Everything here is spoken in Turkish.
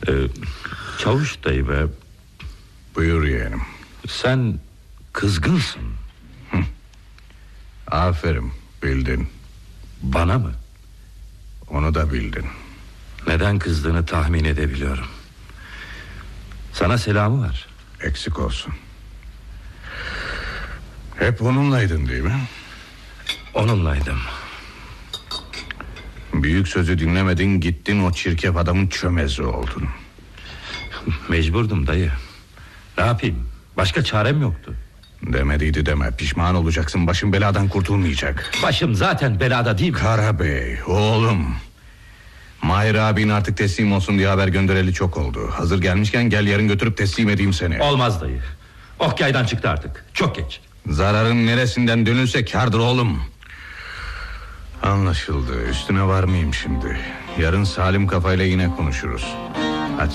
Çavuş dayı be. Buyur yeğenim. Sen kızgınsın. Aferin, bildin. Bana mı? Onu da bildin. Neden kızdığını tahmin edebiliyorum. Sana selamı var. Eksik olsun. Hep onunlaydın değil mi? Onunlaydım. Büyük sözü dinlemedin, gittin o çirkef adamın çömezi oldun. Mecburdum dayı. Ne yapayım? Başka çarem yoktu. Demediydi deme, pişman olacaksın, başın beladan kurtulmayacak. Başım zaten belada değil mi? Karabey, oğlum. Mahir abin artık teslim olsun diye haber göndereli çok oldu. Hazır gelmişken gel yarın götürüp teslim edeyim seni. Olmaz dayı. Ok yaydan çıktı artık. Çok geç. Zararın neresinden dönülse kârdır oğlum. Anlaşıldı. Üstüne varmayayım şimdi. Yarın salim kafayla yine konuşuruz.